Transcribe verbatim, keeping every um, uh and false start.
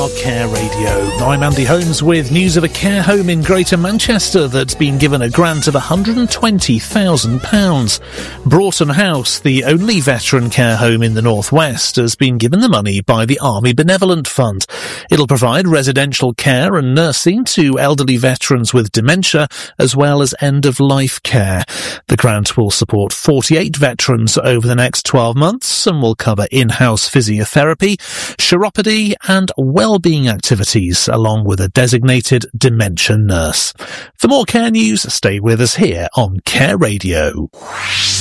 Care Radio. I'm Andy Holmes with news of a care home in Greater Manchester that's been given a grant of one hundred twenty thousand pounds. Broughton House, the only veteran care home in the North West, has been given the money by the Army Benevolent Fund. It'll provide residential care and nursing to elderly veterans with dementia, as well as end-of-life care. The grant will support forty-eight veterans over the next twelve months and will cover in-house physiotherapy, chiropody and well-being activities, along with a designated dementia nurse. For more care news, stay with us here on Care Radio.